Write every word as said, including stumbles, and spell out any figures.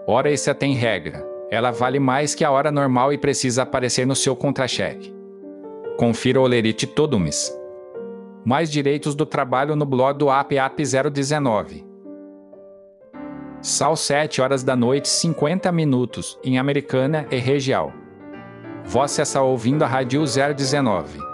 Hora extra tem regra. Ela vale mais que a hora normal e precisa aparecer no seu contra-cheque. Confira o Olerite todo mês. Mais direitos do trabalho no blog do A P A P zero dezenove. Sal sete horas da noite, cinquenta minutos, em Americana e Região. Você está ouvindo a Rádio zero dezenove.